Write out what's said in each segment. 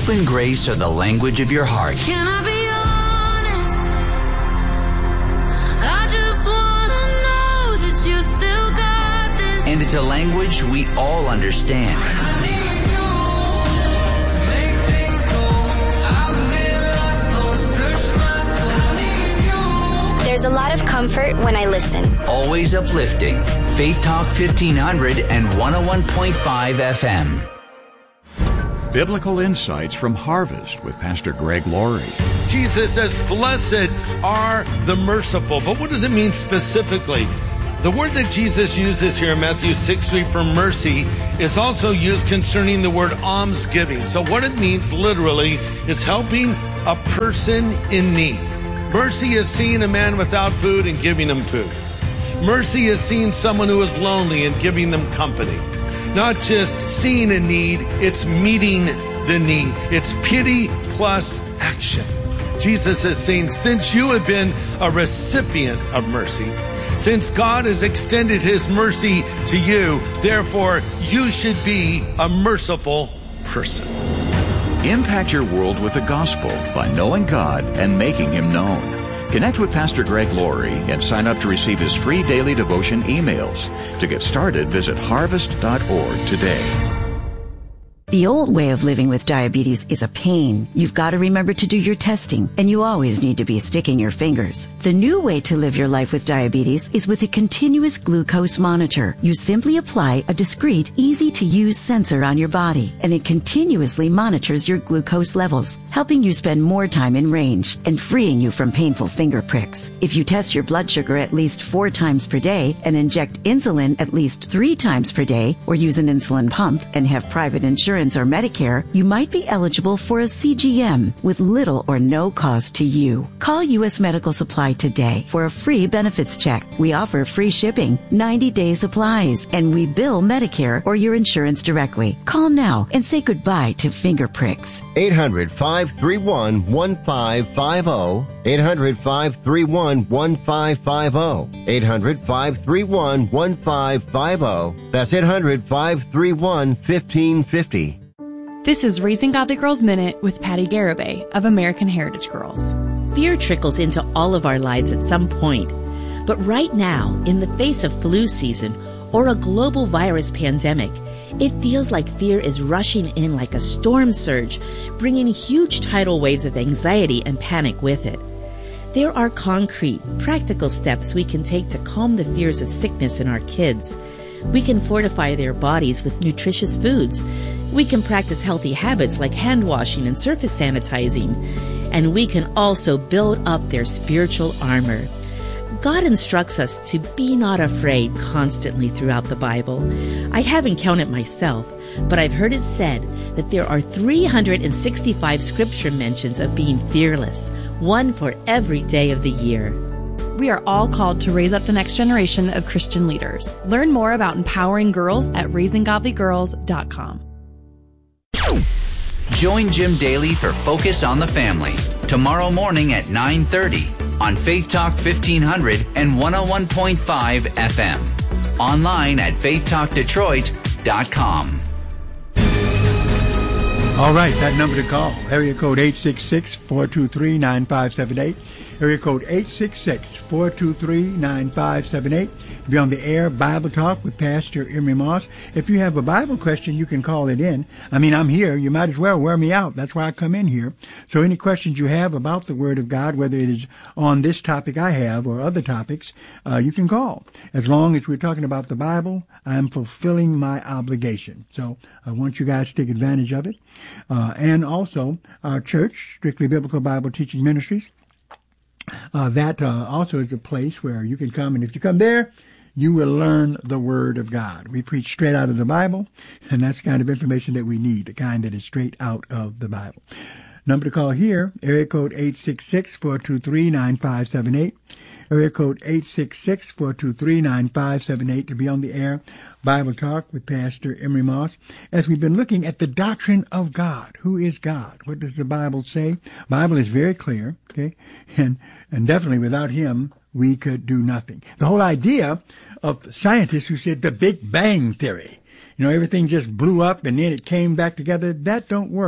Hope and grace are the language of your heart. Can I be honest? I just want to know that you still got this. And it's a language we all understand. There's a lot of comfort when I listen. Always uplifting. Faith Talk 1500 and 101.5 FM. Biblical insights from Harvest with Pastor Greg Laurie. Jesus says, blessed are the merciful. But what does it mean specifically? The word that Jesus uses here in Matthew 6:3 for mercy is also used concerning the word almsgiving. So what it means literally is helping a person in need. Mercy is seeing a man without food and giving him food. Mercy is seeing someone who is lonely and giving them company. Not just seeing a need, it's meeting the need. It's pity plus action. Jesus is saying, since you have been a recipient of mercy, since God has extended his mercy to you, therefore you should be a merciful person. Impact your world with the gospel by knowing God and making him known. Connect with Pastor Greg Laurie and sign up to receive his free daily devotion emails. To get started, visit harvest.org today. The old way of living with diabetes is a pain. You've got to remember to do your testing, and you always need to be sticking your fingers. The new way to live your life with diabetes is with a continuous glucose monitor. You simply apply a discreet, easy-to-use sensor on your body, and it continuously monitors your glucose levels, helping you spend more time in range and freeing you from painful finger pricks. If you test your blood sugar at least 4 times per day and inject insulin at least 3 times per day, or use an insulin pump and have private insurance or Medicare, you might be eligible for a CGM with little or no cost to you. Call U.S. Medical Supply today for a free benefits check. We offer free shipping, 90-day supplies, and we bill Medicare or your insurance directly. Call now and say goodbye to finger pricks. 800-531-1550. 800-531-1550. 800-531-1550. That's 800-531-1550. This is Raising Godly Girls Minute with Patty Garibay of American Heritage Girls. Fear trickles into all of our lives at some point. But right now, in the face of flu season or a global virus pandemic, it feels like fear is rushing in like a storm surge, bringing huge tidal waves of anxiety and panic with it. There are concrete, practical steps we can take to calm the fears of sickness in our kids. We can fortify their bodies with nutritious foods. We can practice healthy habits like hand washing and surface sanitizing. And we can also build up their spiritual armor. God instructs us to be not afraid constantly throughout the Bible. I haven't counted myself, but I've heard it said that there are 365 scripture mentions of being fearless, one for every day of the year. We are all called to raise up the next generation of Christian leaders. Learn more about empowering girls at raisinggodlygirls.com. Join Jim Daly for Focus on the Family tomorrow morning at 9:30 on Faith Talk 1500 and 101.5 FM. Online at faithtalkdetroit.com. All right, that number to call, area code 866-423-9578. Area code 866-423-9578. Be on the air, Bible Talk with Pastor Emery Moss. If you have a Bible question, you can call it in. I mean, I'm here. You might as well wear me out. That's why I come in here. So any questions you have about the Word of God, whether it is on this topic I have or other topics, you can call. As long as we're talking about the Bible, I am fulfilling my obligation. So I want you guys to take advantage of it. And also our church, Strictly Biblical Bible Teaching Ministries, that also is a place where you can come, and if you come there, you will learn the Word of God. We preach straight out of the Bible, and that's the kind of information that we need, the kind that is straight out of the Bible. Number to call here, area code 866-423-9578. Area code 866-423-9578 to be on the air. Bible Talk with Pastor Emery Moss. As we've been looking at the doctrine of God. Who is God? What does the Bible say? The Bible is very clear, okay? And definitely without Him, we could do nothing. The whole idea of scientists who said the Big Bang Theory, everything just blew up and then it came back together, that don't work.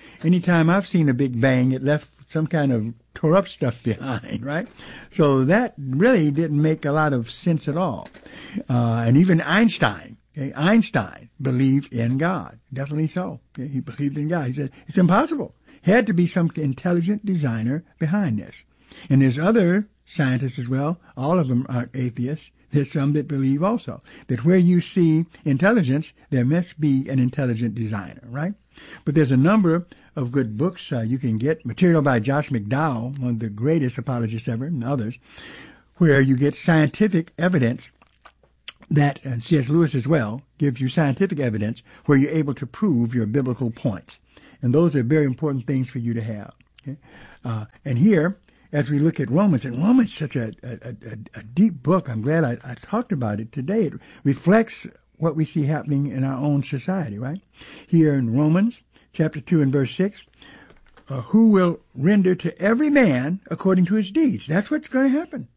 anytime I've seen a Big Bang, it left some kind of tore up stuff behind, right? So that really didn't make a lot of sense at all. And even Einstein believed in God. Definitely so. Okay? He believed in God. He said, it's impossible. Had to be some intelligent designer behind this. And there's other scientists as well. All of them aren't atheists. There's some that believe also that where you see intelligence, there must be an intelligent designer, right? But there's a number of good books you can get. Material by Josh McDowell, one of the greatest apologists ever, and others, where you get scientific evidence that, and C.S. Lewis as well, gives you scientific evidence where you're able to prove your biblical points. And those are very important things for you to have. Okay? And here, as we look at Romans, and Romans is such a deep book. I'm glad I talked about it today. It reflects what we see happening in our own society, right? Here in Romans, chapter 2 and verse 6, who will render to every man according to his deeds. That's what's going to happen.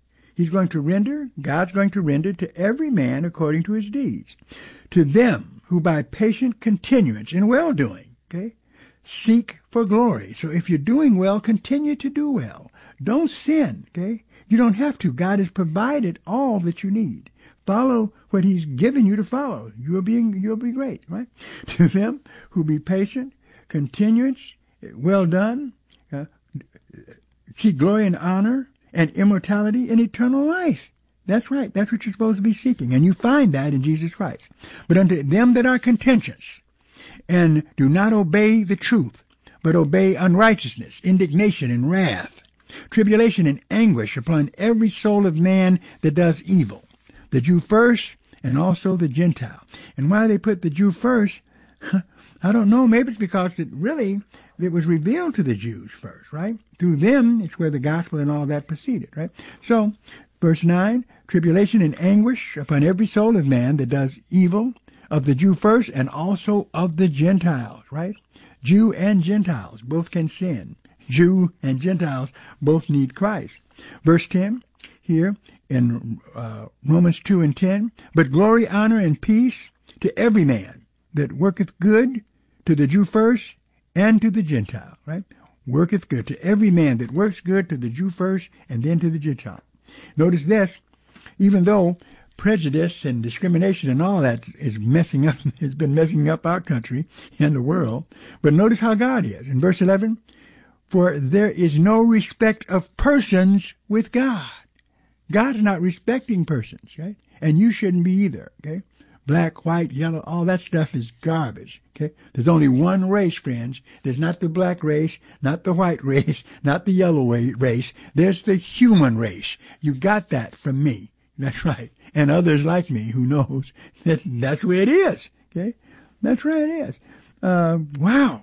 God's going to render to every man according to his deeds. To them who by patient continuance in well-doing, okay, seek for glory. So if you're doing well, continue to do well. Don't sin, okay? You don't have to. God has provided all that you need. Follow what he's given you to follow. You'll be great, right? To them who be patient, continuance, well done, seek glory and honor and immortality and eternal life. That's right. That's what you're supposed to be seeking. And you find that in Jesus Christ. But unto them that are contentious and do not obey the truth, but obey unrighteousness, indignation and wrath, tribulation and anguish upon every soul of man that does evil, the Jew first and also the Gentile. And why they put the Jew first, I don't know. Maybe it's because it was revealed to the Jews first, right? Through them, it's where the gospel and all that proceeded, right? So, verse 9, tribulation and anguish upon every soul of man that does evil, of the Jew first and also of the Gentiles, right? Jew and Gentiles both can sin. Jew and Gentiles both need Christ. Verse 10 here in Romans 2 and 10, but glory, honor, and peace to every man that worketh good, to the Jew first and to the Gentile, right? Worketh good to every man that works good, to the Jew first and then to the Gentile. Notice this, even though prejudice and discrimination and all that has been messing up our country and the world, but notice how God is. In verse 11, for there is no respect of persons with God. God's not respecting persons, right? And you shouldn't be either, okay? Black, white, yellow, all that stuff is garbage, okay? There's only one race, friends. There's not the black race, not the white race, not the yellow race. There's the human race. You got that from me. That's right. And others like me who knows that's the way it is, okay? That's right, it is. Wow.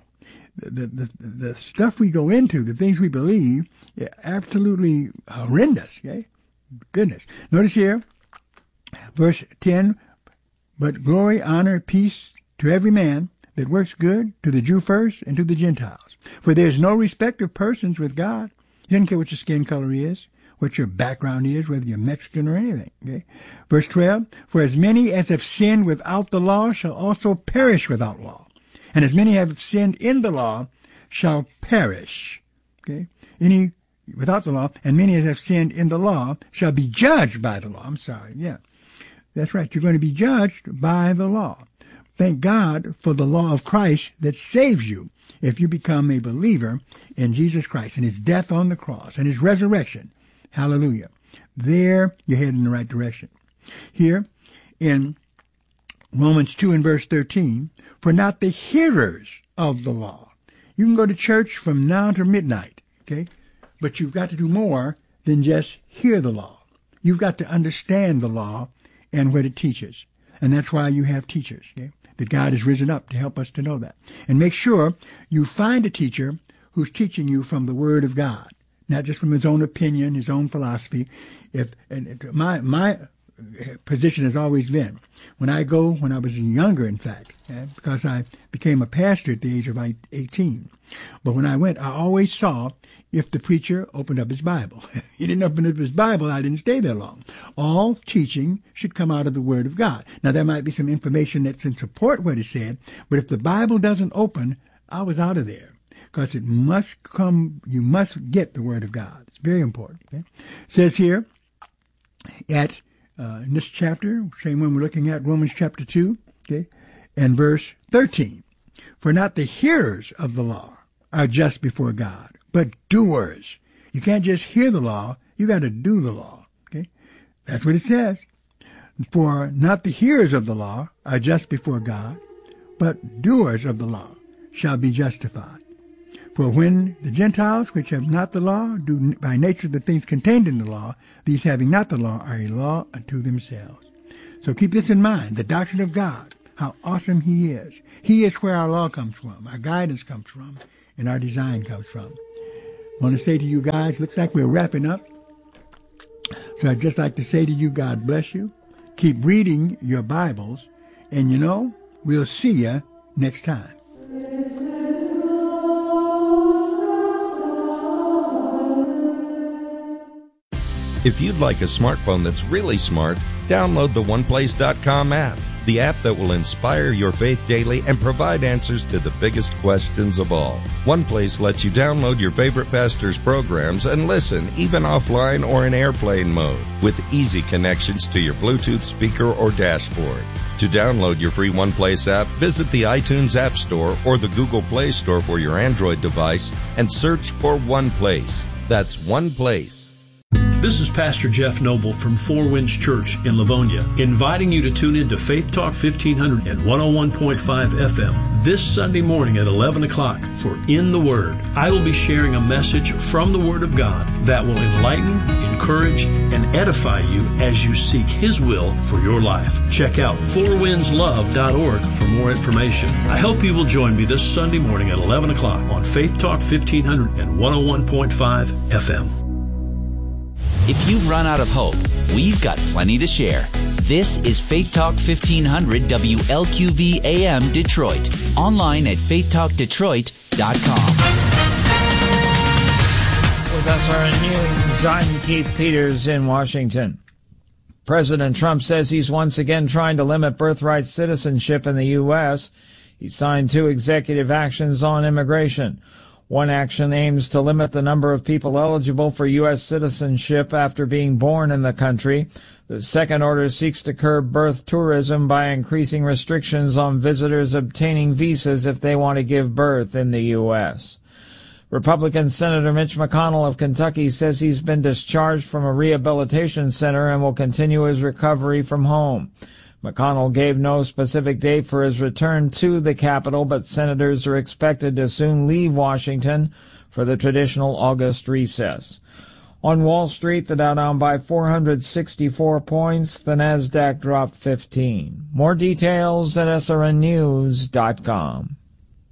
The stuff we go into, the things we believe, absolutely horrendous, okay? Goodness. Notice here, verse 10, but glory, honor, peace to every man that works good, to the Jew first and to the Gentiles. For there is no respect of persons with God. He doesn't care what your skin color is, what your background is, whether you're Mexican or anything. Okay? Verse 12, for as many as have sinned without the law shall also perish without law. And as many have sinned in the law shall perish. Okay? Without the law, and many as have sinned in the law shall be judged by the law. I'm sorry, yeah. That's right. You're going to be judged by the law. Thank God for the law of Christ that saves you if you become a believer in Jesus Christ and his death on the cross and his resurrection. Hallelujah. There, you're heading in the right direction. Here in Romans 2 and verse 13, for not the hearers of the law. You can go to church from now to midnight, okay? But you've got to do more than just hear the law. You've got to understand the law and what it teaches. And that's why you have teachers, okay? That God has risen up to help us to know that. And make sure you find a teacher who's teaching you from the Word of God, not just from his own opinion, his own philosophy. My position has always been, when I was younger, in fact, because I became a pastor at the age of 18. But when I went, I always saw if the preacher opened up his Bible. He didn't open up his Bible, I didn't stay there long. All teaching should come out of the Word of God. Now, there might be some information that's in support what is said, but if the Bible doesn't open, I was out of there. because it must come, you must get the Word of God. It's very important. Okay? It says here at in this chapter, same one we're looking at, Romans chapter 2, okay, and verse 13. For not the hearers of the law are just before God, but doers. You can't just hear the law, you got to do the law. Okay? That's what it says. For not the hearers of the law are just before God, but doers of the law shall be justified. For when the Gentiles, which have not the law, do by nature the things contained in the law, these having not the law are a law unto themselves. So keep this in mind, the doctrine of God, how awesome He is. He is where our law comes from, our guidance comes from, and our design comes from. I want to say to you guys, looks like we're wrapping up. So I'd just like to say to you, God bless you. Keep reading your Bibles, and we'll see you next time. If you'd like a smartphone that's really smart, download the OnePlace.com app, the app that will inspire your faith daily and provide answers to the biggest questions of all. OnePlace lets you download your favorite pastor's programs and listen, even offline or in airplane mode, with easy connections to your Bluetooth speaker or dashboard. To download your free OnePlace app, visit the iTunes App Store or the Google Play Store for your Android device and search for OnePlace. That's OnePlace. This is Pastor Jeff Noble from Four Winds Church in Livonia, inviting you to tune in to Faith Talk 1500 and 101.5 FM this Sunday morning at 11 o'clock for In the Word. I will be sharing a message from the Word of God that will enlighten, encourage, and edify you as you seek His will for your life. Check out fourwindslove.org for more information. I hope you will join me this Sunday morning at 11 o'clock on Faith Talk 1500 and 101.5 FM. If you've run out of hope, we've got plenty to share. This is Faith Talk 1500 WLQV AM Detroit. Online at faithtalkdetroit.com. With SRN News, I'm Keith Peters in Washington. President Trump says he's once again trying to limit birthright citizenship in the U.S. He signed 2 executive actions on immigration. One action aims to limit the number of people eligible for U.S. citizenship after being born in the country. The second order seeks to curb birth tourism by increasing restrictions on visitors obtaining visas if they want to give birth in the U.S. Republican Senator Mitch McConnell of Kentucky says he's been discharged from a rehabilitation center and will continue his recovery from home. McConnell gave no specific date for his return to the Capitol, but senators are expected to soon leave Washington for the traditional August recess. On Wall Street, the Dow down by 464 points, the Nasdaq dropped 15. More details at srnnews.com.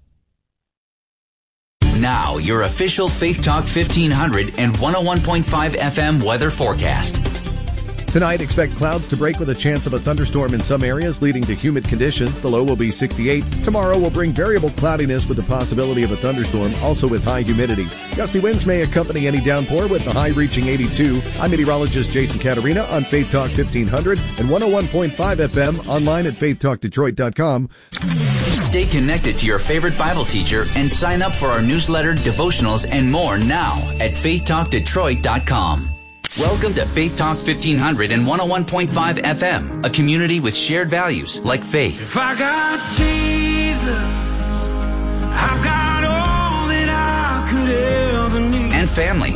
Now, your official Faith Talk 1500 and 101.5 FM weather forecast. Tonight, expect clouds to break with a chance of a thunderstorm in some areas, leading to humid conditions. The low will be 68. Tomorrow will bring variable cloudiness with the possibility of a thunderstorm, also with high humidity. Gusty winds may accompany any downpour with the high reaching 82. I'm meteorologist Jason Caterina on Faith Talk 1500 and 101.5 FM, online at faithtalkdetroit.com. Stay connected to your favorite Bible teacher and sign up for our newsletter, devotionals, and more now at faithtalkdetroit.com. Welcome to Faith Talk 1500 and 101.5 FM, a community with shared values like faith. If I got Jesus, I've got all that I could ever need. And family.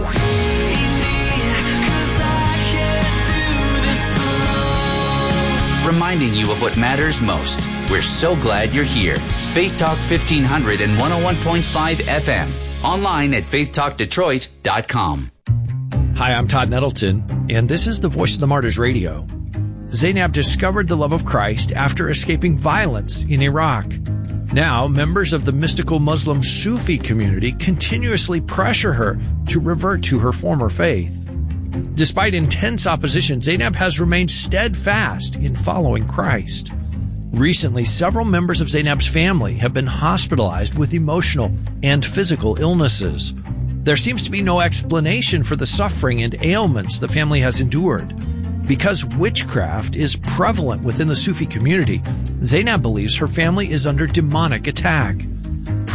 Reminding you of what matters most. We're so glad you're here. Faith Talk 1500 and 101.5 FM. Online at faithtalkdetroit.com. Hi, I'm Todd Nettleton, and this is the Voice of the Martyrs Radio. Zainab discovered the love of Christ after escaping violence in Iraq. Now, members of the mystical Muslim Sufi community continuously pressure her to revert to her former faith. Despite intense opposition, Zainab has remained steadfast in following Christ. Recently, several members of Zainab's family have been hospitalized with emotional and physical illnesses. There seems to be no explanation for the suffering and ailments the family has endured. Because witchcraft is prevalent within the Sufi community, Zainab believes her family is under demonic attack.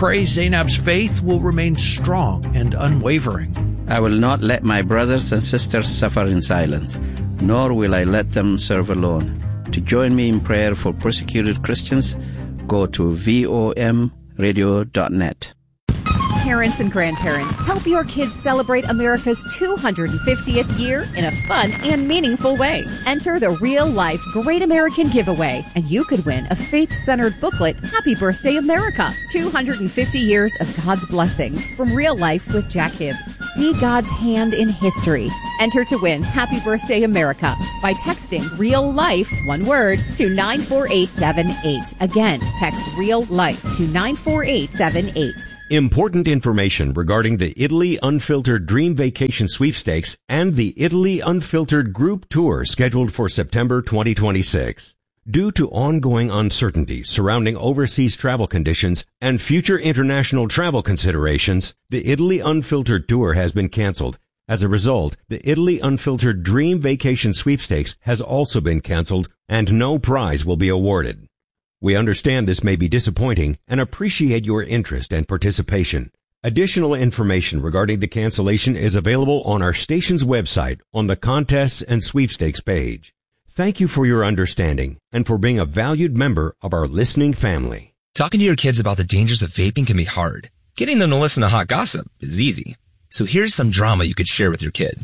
pray Zainab's faith will remain strong and unwavering. I will not let my brothers and sisters suffer in silence, nor will I let them serve alone. To join me in prayer for persecuted Christians, go to vomradio.net. Parents and grandparents, help your kids celebrate America's 250th year in a fun and meaningful way. Enter the Real Life Great American Giveaway, and you could win a faith-centered booklet, Happy Birthday America, 250 Years of God's Blessings, from Real Life with Jack Hibbs. See God's hand in history. Enter to win Happy Birthday America by texting Real Life, one word, to 94878. Again, text Real Life to 94878. Important information regarding the Italy Unfiltered Dream Vacation Sweepstakes and the Italy Unfiltered Group Tour scheduled for September 2026. Due to ongoing uncertainty surrounding overseas travel conditions and future international travel considerations, the Italy Unfiltered Tour has been canceled. As a result, the Italy Unfiltered Dream Vacation Sweepstakes has also been canceled, and no prize will be awarded. We understand this may be disappointing and appreciate your interest and participation. Additional information regarding the cancellation is available on our station's website on the Contests and Sweepstakes page. Thank you for your understanding and for being a valued member of our listening family. Talking to your kids about the dangers of vaping can be hard. Getting them to listen to hot gossip is easy. So here's some drama you could share with your kid.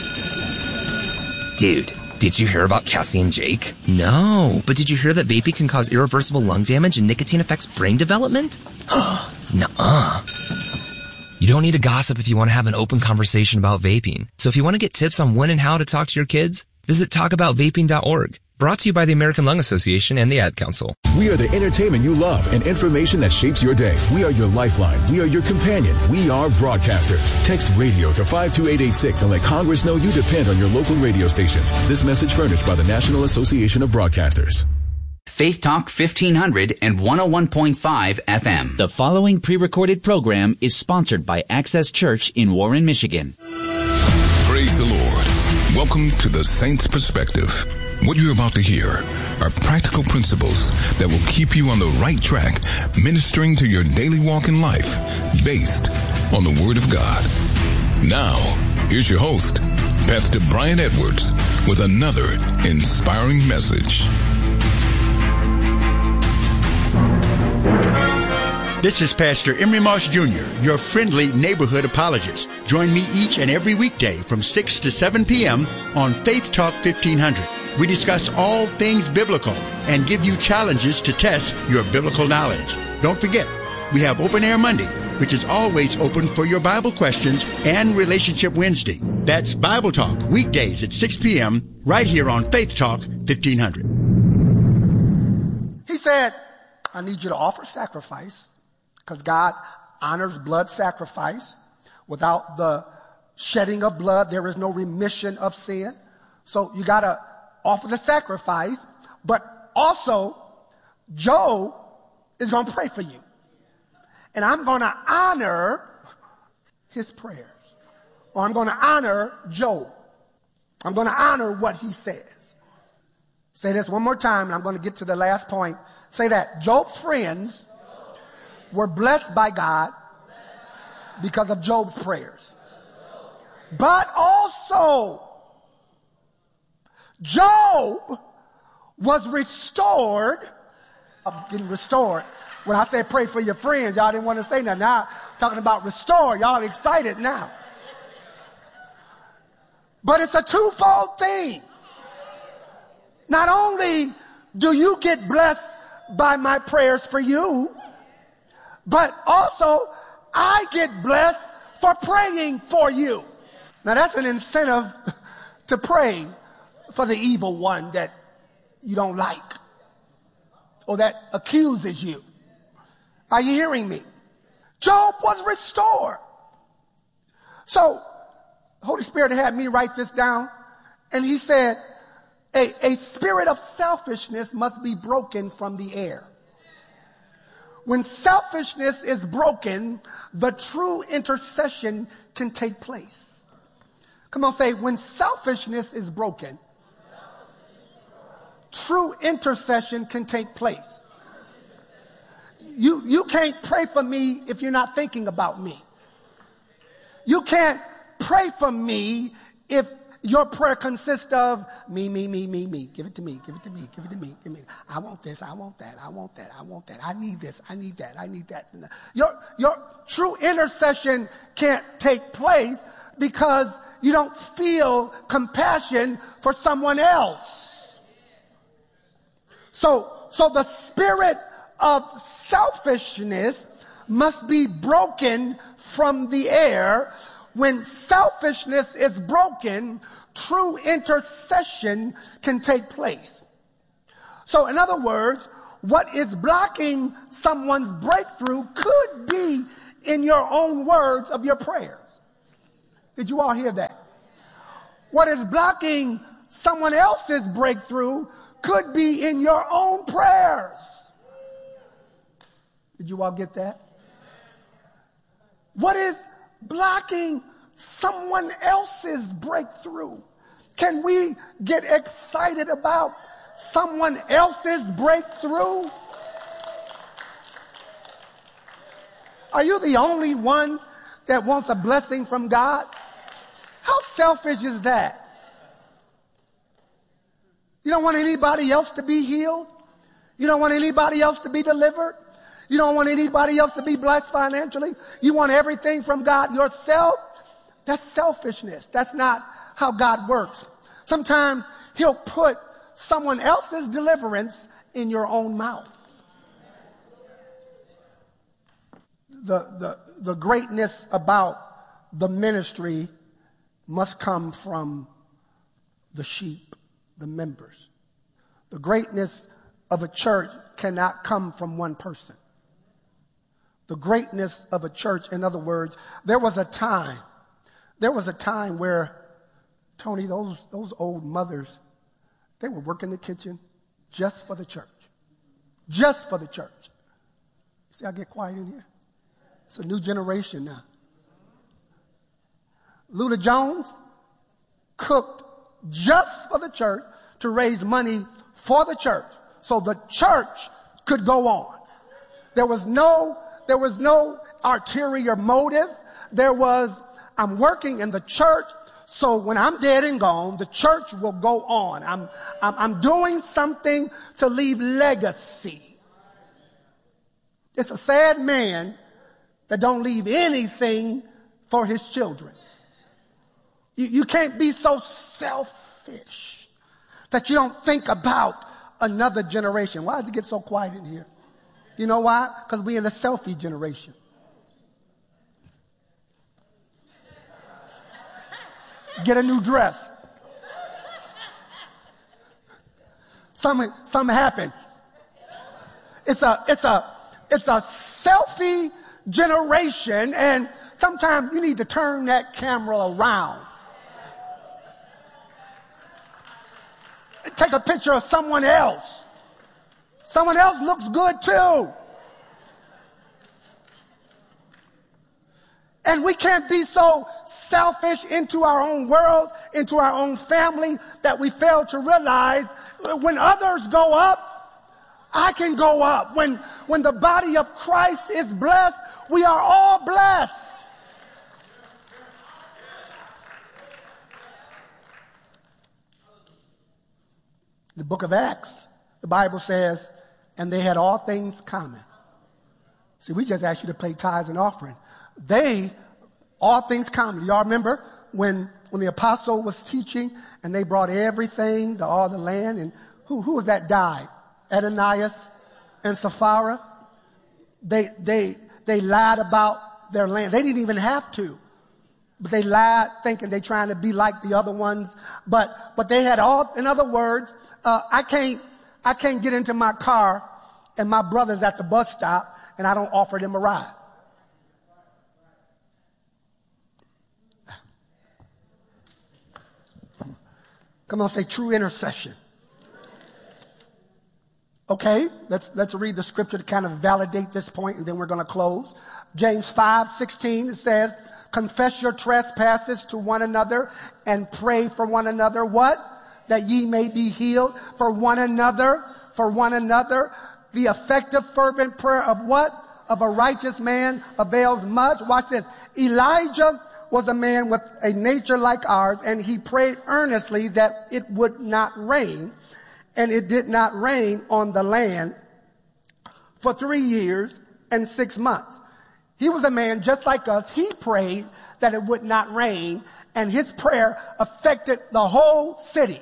Dude, did you hear about Cassie and Jake? No, but did you hear that vaping can cause irreversible lung damage and nicotine affects brain development? Nuh-uh. You don't need to gossip if you want to have an open conversation about vaping. So if you want to get tips on when and how to talk to your kids, visit talkaboutvaping.org. Brought to you by the American Lung Association and the Ad Council. We are the entertainment you love and information that shapes your day. We are your lifeline. We are your companion. We are broadcasters. Text radio to 52886 and let Congress know you depend on your local radio stations. This message furnished by the National Association of Broadcasters. Faith Talk 1500 and 101.5 FM. The following pre-recorded program is sponsored by Access Church in Warren, Michigan. Praise the Lord. Welcome to the Saints Perspective. What you're about to hear are practical principles that will keep you on the right track, ministering to your daily walk in life, based on the Word of God. Now, here's your host, Pastor Brian Edwards, with another inspiring message. This is Pastor Emery Moss Jr., your friendly neighborhood apologist. Join me each and every weekday from 6 to 7 p.m. on Faith Talk 1500. We discuss all things biblical and give you challenges to test your biblical knowledge. Don't forget, we have Open Air Monday, which is always open for your Bible questions, and Relationship Wednesday. That's Bible Talk, weekdays at 6 p.m. right here on Faith Talk 1500. He said, I need you to offer sacrifice, because God honors blood sacrifice. Without the shedding of blood, there is no remission of sin. So you got to offer the sacrifice, but also Job is going to pray for you. And I'm going to honor his prayers. Or I'm going to honor Job. I'm going to honor what he says. Say this one more time, and I'm going to get to the last point. Say that. Job's friends were blessed by God because of Job's prayers. But also, Job was restored. I'm getting restored. When I said pray for your friends, y'all didn't want to say nothing. Now, talking about restore, y'all excited now. But it's a twofold thing. Not only do you get blessed by my prayers for you, but also I get blessed for praying for you. Now that's an incentive to pray for the evil one that you don't like or that accuses you. Are you hearing me? Job was restored. So Holy Spirit had me write this down, and he said, a spirit of selfishness must be broken from the air. When selfishness is broken, the true intercession can take place. Come on, say, when selfishness is broken, true intercession can take place. You can't pray for me if you're not thinking about me. You can't pray for me if your prayer consists of me. Give it to me, give it to me, give it to me, give me. I want this, I want that, I want that, I want that. I need this, I need that, I need that. Your true intercession can't take place because you don't feel compassion for someone else. So the spirit of selfishness must be broken from the air. When selfishness is broken, true intercession can take place. So in other words, what is blocking someone's breakthrough could be in your own words of your prayers. Did you all hear that? What is blocking someone else's breakthrough could be in your own prayers. Did you all get that? What is blocking someone else's breakthrough? Can we get excited about someone else's breakthrough? Are you the only one that wants a blessing from God? How selfish is that? You don't want anybody else to be healed? You don't want anybody else to be delivered? You don't want anybody else to be blessed financially? You want everything from God yourself? That's selfishness. That's not how God works. Sometimes he'll put someone else's deliverance in your own mouth. The greatness about the ministry must come from the sheep, the members. The greatness of a church cannot come from one person. The greatness of a church, in other words, there was a time where, Tony, those old mothers, they would work in the kitchen just for the church. Just for the church. See, I get quiet in here. It's a new generation now. Luther Jones cooked just for the church to raise money for the church so the church could go on. There was no ulterior motive. There was, I'm working in the church, so when I'm dead and gone, the church will go on. I'm doing something to leave legacy. It's a sad man that don't leave anything for his children. You can't be so selfish that you don't think about another generation. Why does it get so quiet in here? You know why? Because we're in the selfie generation. Get a new dress. Something happened. It's a selfie generation, and sometimes you need to turn that camera around. Take a picture of someone else. Someone else looks good too. And we can't be so selfish into our own world, into our own family, that we fail to realize when others go up, I can go up. When the body of Christ is blessed, we are all blessed. The book of Acts, the Bible says, and they had all things common. See, we just asked you to pay tithes and offering. All things common. Y'all remember when the apostle was teaching and they brought everything, all the land, and who was that died? Ananias and Sapphira. They lied about their land. They didn't even have to. But they lied thinking they trying to be like the other ones. But they had all, in other words, I can't get into my car and my brother's at the bus stop and I don't offer them a ride. Come on, say true intercession. Okay, let's read the scripture to kind of validate this point, and then we're going to close. James 5:16, it says, confess your trespasses to one another and pray for one another. What? That ye may be healed. For one another. The effective, fervent prayer of what? Of a righteous man avails much. Watch this. Elijah was a man with a nature like ours, and he prayed earnestly that it would not rain. And it did not rain on the land for 3 years and 6 months. He was a man just like us. He prayed that it would not rain, and his prayer affected the whole city.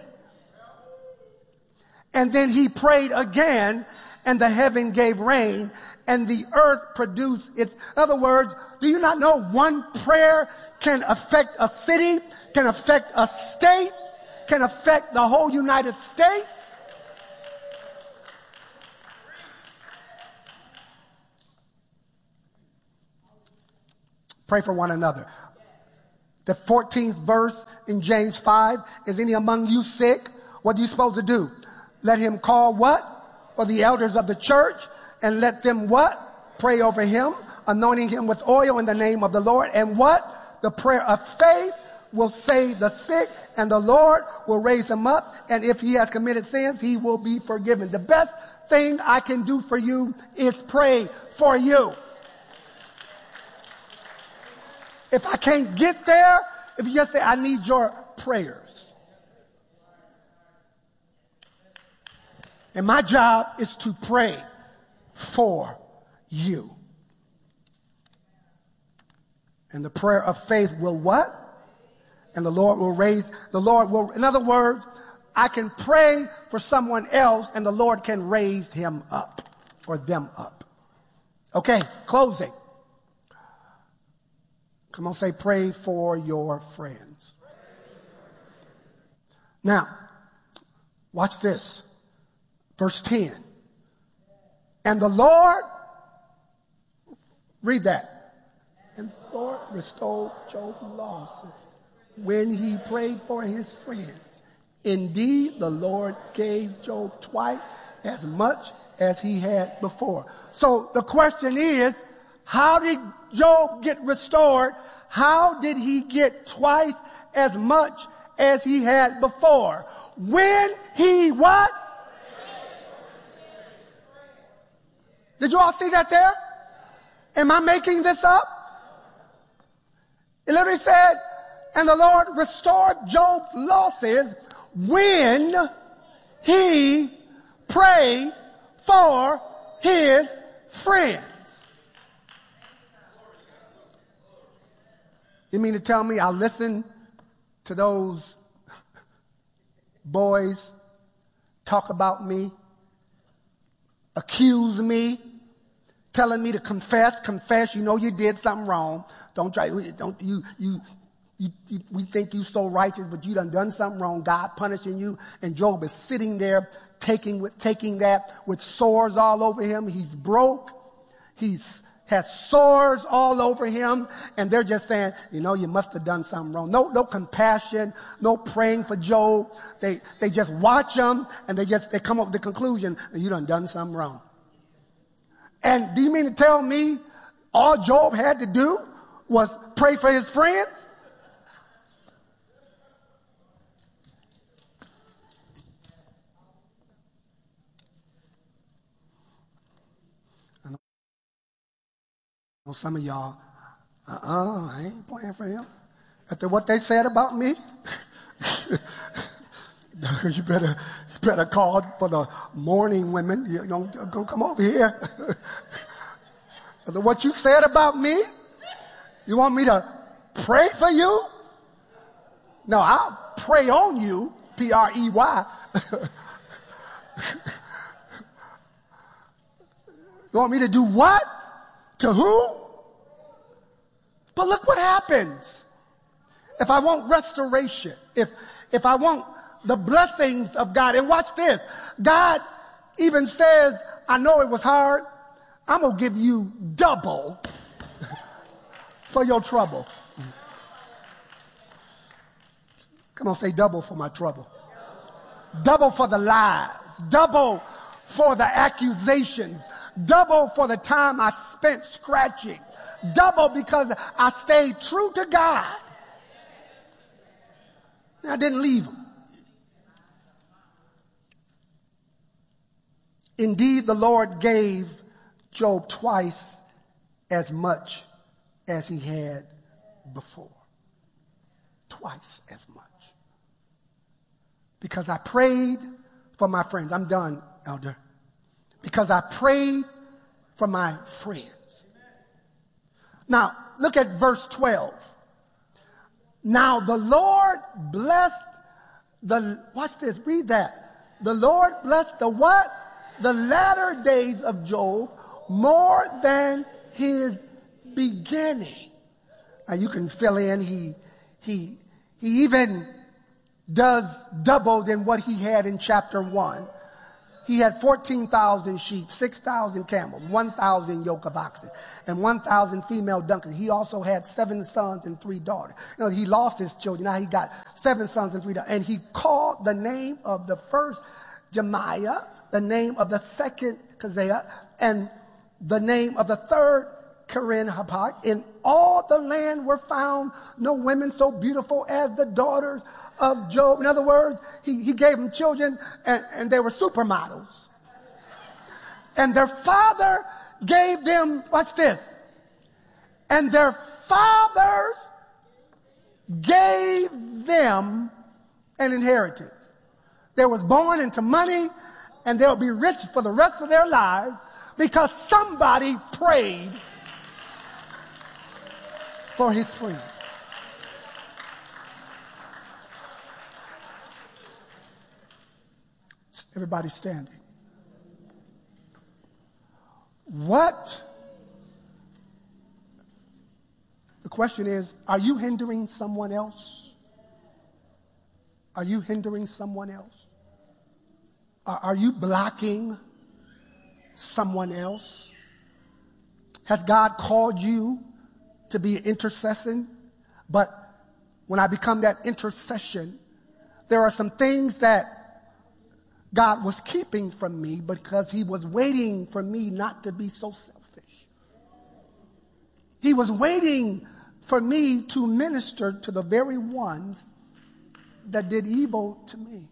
And then he prayed again, and the heaven gave rain, and the earth produced its. In other words, do you not know one prayer can affect a city, can affect a state, can affect the whole United States? Pray for one another. The 14th verse in James 5, is any among you sick? What are you supposed to do? Let him call what? For the elders of the church, and let them what? Pray over him, anointing him with oil in the name of the Lord. And what? The prayer of faith will save the sick, and the Lord will raise him up. And if he has committed sins, he will be forgiven. The best thing I can do for you is pray for you. If I can't get there, if you just say, I need your prayers. And my job is to pray for you. And the prayer of faith will what? And the Lord will, in other words, I can pray for someone else and the Lord can raise him up or them up. Okay, closing. Come on, say, pray for your friends. Now, watch this. Verse 10. And the Lord, read that. And the Lord restored Job's losses when he prayed for his friends. Indeed, the Lord gave Job twice as much as he had before. So the question is, how did Job get restored? How did he get twice as much as he had before? When he what? Did you all see that there? Am I making this up? It literally said, and the Lord restored Job's losses when he prayed for his friends. You mean to tell me I'll listen to those boys talk about me, accuse me, telling me to confess, you know you did something wrong. We think you so righteous, but you done something wrong. God punishing you. And Job is sitting there taking that with sores all over him. He's broke. Has sores all over him. And they're just saying, you must have done something wrong. No compassion, no praying for Job. They just watch him and they come up with the conclusion that you done something wrong. And do you mean to tell me all Job had to do was pray for his friends? I know some of y'all, I ain't praying for him. After what they said about me, you better call for the mourning women. Don't come over here. After what you said about me, you want me to pray for you? No, I'll pray on you, P-R-E-Y. You want me to do what? To who? But look what happens. If I want restoration, if I want the blessings of God, and watch this, God even says, I know it was hard, I'm going to give you double for your trouble. Come on, say double for my trouble. Double for the lies. Double for the accusations. Double for the time I spent scratching. Double because I stayed true to God. I didn't leave him. Indeed, the Lord gave Job twice as much as he had before. Twice as much. Because I prayed for my friends. I'm done, Elder. Because I prayed for my friends. Now, look at verse 12. Now the Lord blessed watch this, read that. The Lord blessed the what? The latter days of Job more than his beginning. Now you can fill in, he even does double than what he had in chapter 1. He had 14,000 sheep, 6,000 camels, 1,000 yoke of oxen, and 1,000 female donkeys. He also had 7 sons and 3 daughters. You know, he lost his children. Now he got 7 sons and 3 daughters. And he called the name of the first Jemiah, the name of the second Keziah, and the name of the third Keren-Happuch. In all the land were found no women so beautiful as the daughters of Job. In other words, he gave them children and they were supermodels. And their father gave them, watch this, and their fathers gave them an inheritance. They was born into money and they'll be rich for the rest of their lives because somebody prayed for his friends. Everybody standing. What? The question is, are you hindering someone else? Are you hindering someone else? Are you blocking someone else? Has God called you to be an intercession? But when I become that intercession, there are some things that God was keeping from me because he was waiting for me not to be so selfish. He was waiting for me to minister to the very ones that did evil to me.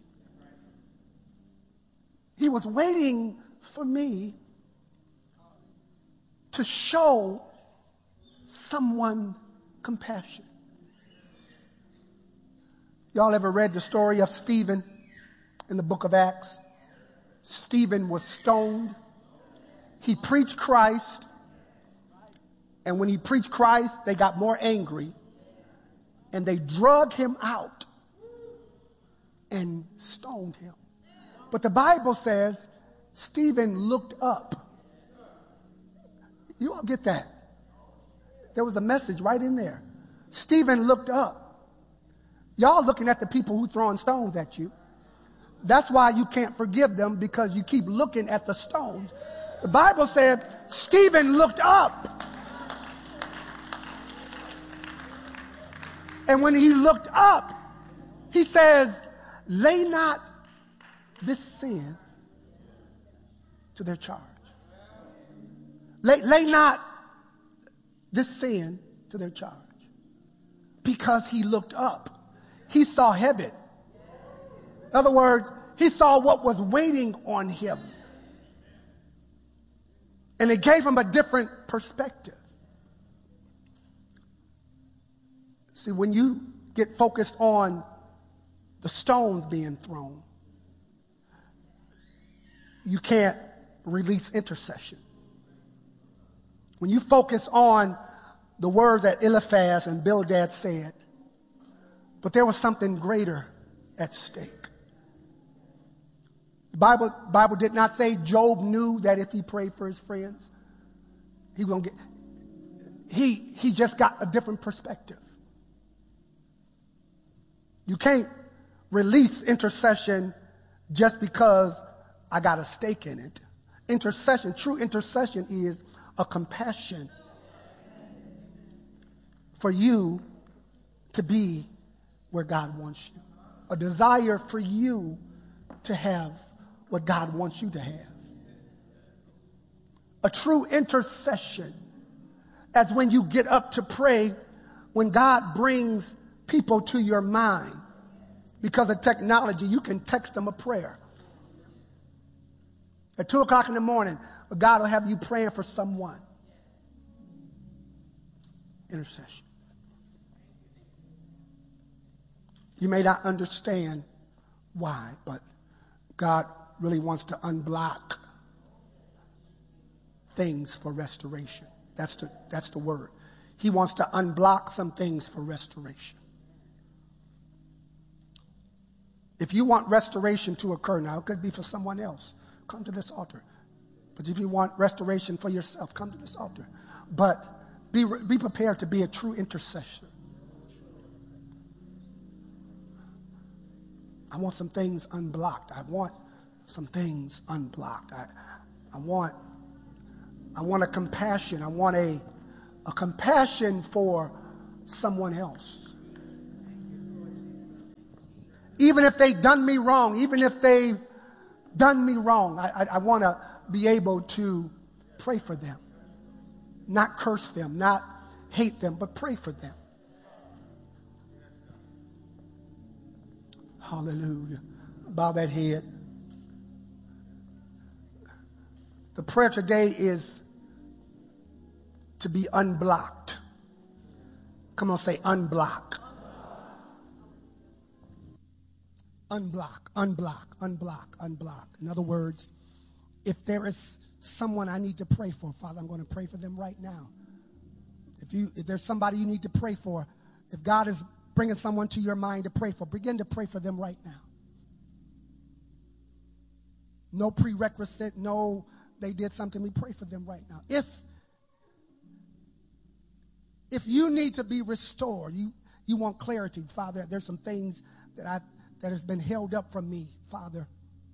He was waiting for me to show someone compassion. Y'all ever read the story of Stephen in the book of Acts? Stephen was stoned. He preached Christ. And when he preached Christ, they got more angry. And they drug him out and stoned him. But the Bible says Stephen looked up. You all get that? There was a message right in there. Stephen looked up. Y'all looking at the people who throwing stones at you. That's why you can't forgive them, because you keep looking at the stones. The Bible said Stephen looked up. And when he looked up, he says, lay not this sin to their charge. Lay not this sin to their charge. Because he looked up. He saw heaven. In other words, he saw what was waiting on him. And it gave him a different perspective. See, when you get focused on the stones being thrown, you can't release intercession. When you focus on the words that Eliphaz and Bildad said, but there was something greater at stake. The Bible did not say Job knew that if he prayed for his friends, he just got a different perspective. You can't release intercession just because I got a stake in it. Intercession, true intercession, is a compassion for you to be where God wants you. A desire for you to have what God wants you to have. A true intercession, as when you get up to pray, when God brings people to your mind. Because of technology, you can text them a prayer. At 2 o'clock in the morning, God will have you praying for someone. Intercession. You may not understand why, but God really wants to unblock things for restoration. That's the word. He wants to unblock some things for restoration. If you want restoration to occur now, it could be for someone else. Come to this altar. But if you want restoration for yourself, come to this altar. But be prepared to be a true intercessor. I want some things unblocked. I want some things unblocked. I want a compassion. I want a compassion for someone else. Even if they've done me wrong, I want to be able to pray for them. Not curse them, not hate them, but pray for them. Hallelujah. Bow that head. The prayer today is to be unblocked. Come on, say unblock. Unblock, unblock, unblock, unblock. In other words, if there is someone I need to pray for, Father, I'm going to pray for them right now. If there's somebody you need to pray for, if God is bringing someone to your mind to pray for, begin to pray for them right now. No prerequisite, no, they did something, we pray for them right now. If you need to be restored, you want clarity, Father, there's some things that has been held up from me, Father.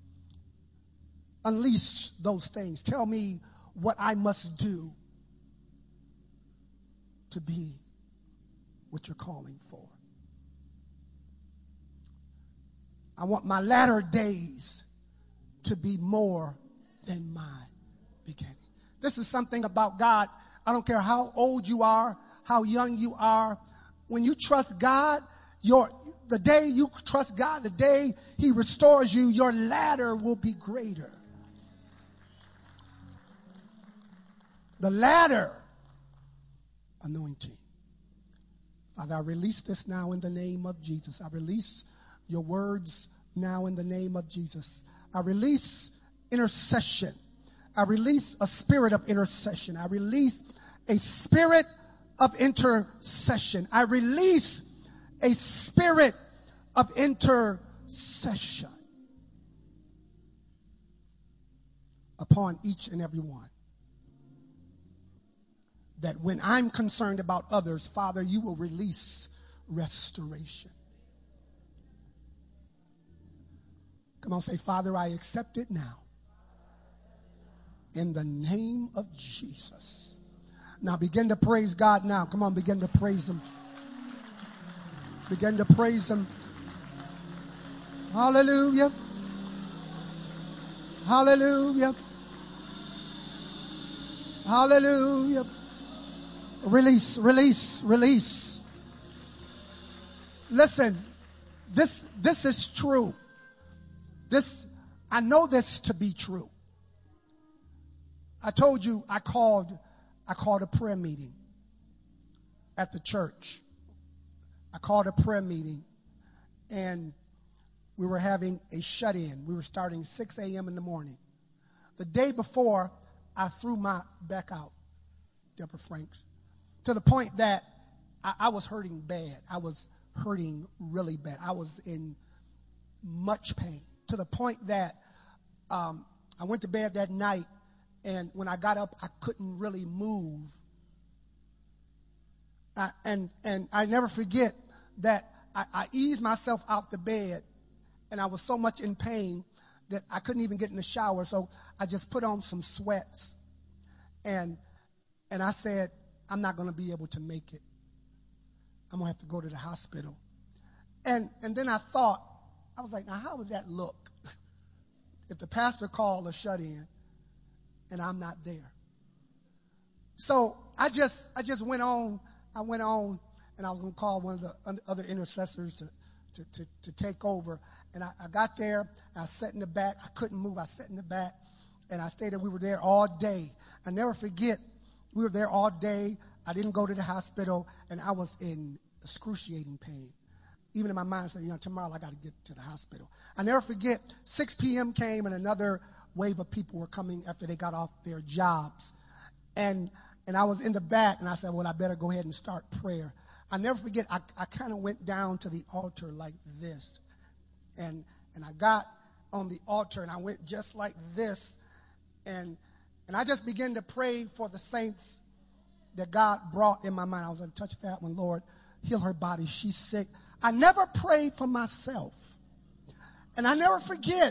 Unleash those things. Tell me what I must do to be what you're calling for. I want my latter days to be more than my beginning. This is something about God. I don't care how old you are, how young you are. When you trust God, the day you trust God, the day He restores you, your ladder will be greater. The ladder anointing. Father, I release this now in the name of Jesus. I release your words now in the name of Jesus. I release intercession. I release a spirit of intercession. I release a spirit of intercession. I release a spirit of intercession upon each and every one. That when I'm concerned about others, Father, you will release restoration. Come on, say, Father, I accept it now. In the name of Jesus. Now begin to praise God now. Come on, begin to praise Him. Begin to praise Him. Hallelujah. Hallelujah. Hallelujah. Release, release, release. Listen, this is true. I know this to be true. I told you I called a prayer meeting at the church. I called a prayer meeting, and we were having a shut-in. We were starting 6 a.m. in the morning. The day before, I threw my back out, Deborah Franks, to the point that I was hurting bad. I was hurting really bad. I was in much pain, to the point that I went to bed that night, and when I got up, I couldn't really move. And I never forget that I eased myself out the bed, and I was so much in pain that I couldn't even get in the shower. So I just put on some sweats, and I said, I'm not going to be able to make it. I'm going to have to go to the hospital. And then I thought, I was like, now how would that look if the pastor called a shut-in and I'm not there? So I just went on. I went on, and I was going to call one of the other intercessors to take over. And I got there, and I sat in the back. I couldn't move. I sat in the back. And I stayed there. We were there all day. I never forget, we were there all day. I didn't go to the hospital, and I was in excruciating pain. Even in my mind, I said, tomorrow I got to get to the hospital. I never forget, 6 p.m. came, and another wave of people were coming after they got off their jobs. And I was in the back, and I said, well, I better go ahead and start prayer. I never forget, I kind of went down to the altar like this. And I got on the altar, and I went just like this. And I just began to pray for the saints that God brought in my mind. I was going to touch that one. Lord, heal her body. She's sick. I never prayed for myself. And I never forget,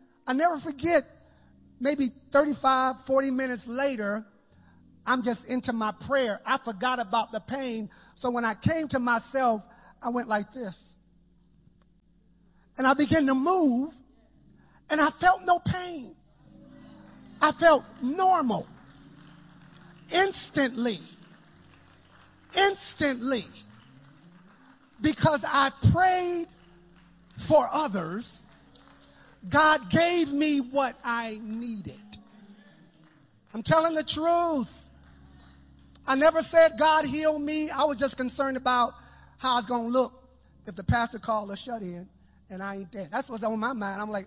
maybe 35, 40 minutes later, I'm just into my prayer. I forgot about the pain. So when I came to myself, I went like this. And I began to move, and I felt no pain. I felt normal. Instantly. Because I prayed for others, God gave me what I needed. I'm telling the truth. I never said God healed me. I was just concerned about how I was going to look if the pastor called a shut-in and I ain't dead. That's what's on my mind. I'm like,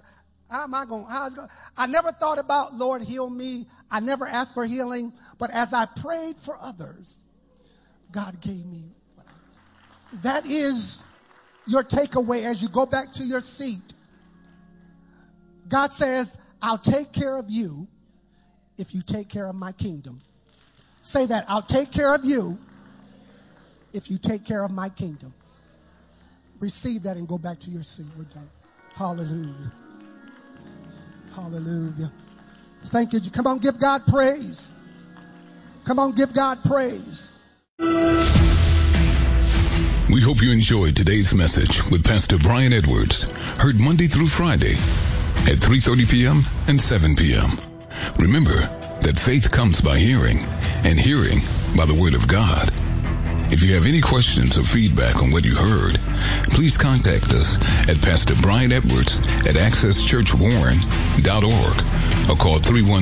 I never thought about, Lord, heal me. I never asked for healing. But as I prayed for others, God gave me what I needed. That is your takeaway as you go back to your seat. God says, I'll take care of you if you take care of my kingdom. Say that. I'll take care of you if you take care of my kingdom. Receive that and go back to your seat. We're done. Hallelujah. Hallelujah. Thank you. Come on, give God praise. Come on, give God praise. We hope you enjoyed today's message with Pastor Brian Edwards, heard Monday through Friday at 3:30 p.m. and 7 p.m. Remember that faith comes by hearing, and hearing by the Word of God. If you have any questions or feedback on what you heard, please contact us at Pastor Brian Edwards at accesschurchwarren.org or call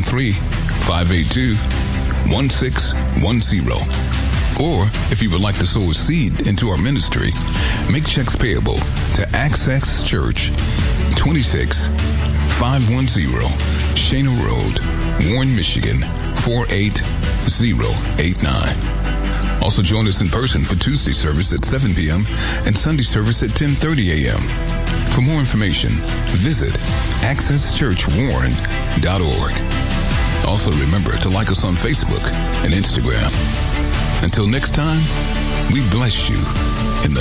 313-582-1610. Or, if you would like to sow a seed into our ministry, make checks payable to Access Church, 26510 Shana Road, Warren, Michigan, 48089. Also join us in person for Tuesday service at 7 p.m. and Sunday service at 10:30 a.m. For more information, visit accesschurchwarren.org. Also remember to like us on Facebook and Instagram. Until next time, we bless you in the